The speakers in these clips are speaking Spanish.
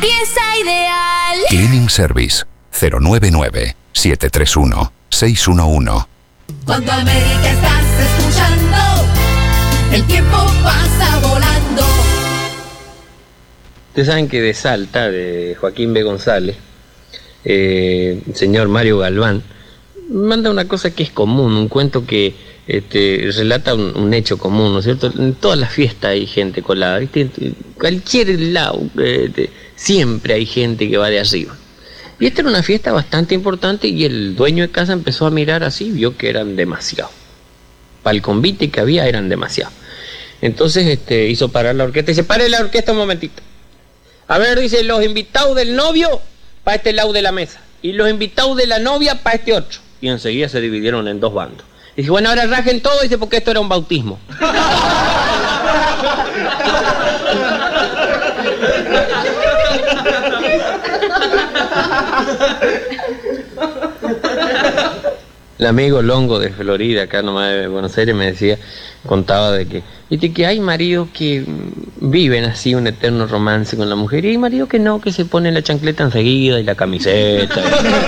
Pieza ideal. Cleaning Service 099-731-611. Cuando América estás escuchando, el tiempo pasa volando. Ustedes saben que de Salta, de Joaquín B. González, el señor Mario Galván, manda una cosa que es común, un cuento que relata un hecho común, ¿no es cierto? En todas las fiestas hay gente colada, ¿viste? En cualquier lado, siempre hay gente que va de arriba. Y esta era una fiesta bastante importante y el dueño de casa empezó a mirar así, vio que eran demasiados. Para el convite que había eran demasiados. Entonces hizo parar la orquesta y dice, pare la orquesta un momentito. A ver, dice, los invitados del novio para este lado de la mesa y los invitados de la novia para este otro. Y enseguida se dividieron en dos bandos. Dice, bueno, ahora rajen todo, dice, porque esto era un bautismo. El amigo Longo de Florida, acá nomás de Buenos Aires, me decía, contaba de que, viste, que hay maridos que viven así un eterno romance con la mujer, y hay maridos que no, que se ponen la chancleta enseguida y la camiseta.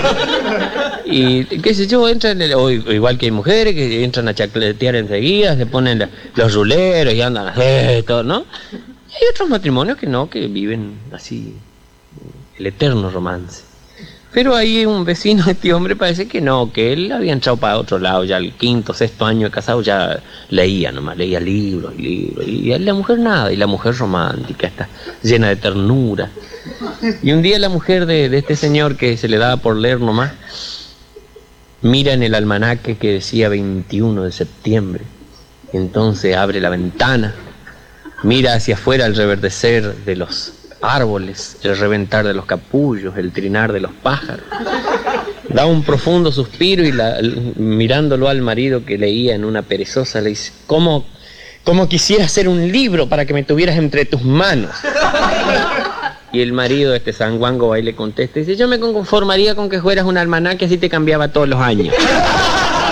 Y qué sé yo, entran, o igual que hay mujeres que entran a chancletear enseguida, se ponen los ruleros y andan así, todo, ¿no? Y hay otros matrimonios que no, que viven así el eterno romance. Pero ahí un vecino de este hombre parece que no, que él había entrado para otro lado, ya el 5º, 6º año de casado ya leía nomás, leía libros y libros, y la mujer nada, y la mujer romántica, está llena de ternura. Y un día la mujer de este señor que se le daba por leer nomás, mira en el almanaque que decía 21 de septiembre, entonces abre la ventana, mira hacia afuera el reverdecer de los árboles, el reventar de los capullos, el trinar de los pájaros. Da un profundo suspiro y mirándolo al marido que leía en una perezosa le dice, ¿cómo quisiera hacer un libro para que me tuvieras entre tus manos? Y el marido de este sanguango va y le contesta y dice, yo me conformaría con que fueras un almanaque, así te cambiaba todos los años.